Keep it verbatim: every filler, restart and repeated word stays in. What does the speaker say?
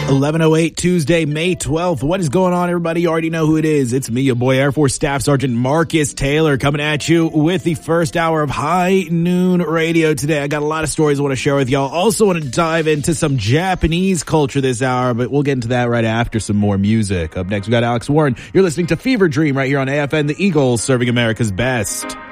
eleven oh eight Tuesday, May twelfth. What is going on, everybody? You already know who it is. It's me, your boy, Air Force Staff Sergeant Marcus Taylor, coming at you with the first hour of High Noon Radio today. I got a lot of stories I want to share with y'all. Also want to dive into some Japanese culture this hour, but we'll get into that right after some more music. Up next, we got Alex Warren. You're listening to Fever Dream right here on A F N, the Eagles serving America's best.